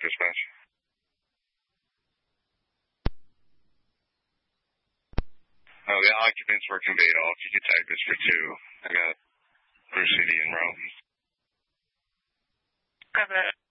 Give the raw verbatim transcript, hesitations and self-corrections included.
dispatch. Oh, the occupants were conveyed off. You could tag this for two. I got Bruce City and Rome. Got that.